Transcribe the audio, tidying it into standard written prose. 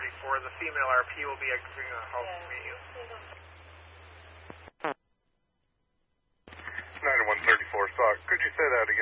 134. The female RP will be exiting the house to meet you. 9134, could you say that again?